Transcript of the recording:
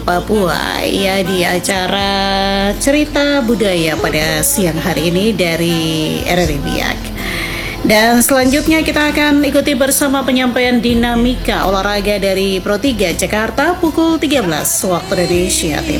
Papua ya di acara cerita budaya pada siang hari ini dari RRI Biak. Dan selanjutnya kita akan ikuti bersama penyampaian dinamika olahraga dari Pro 3 Jakarta pukul 13 waktu Indonesia Timur.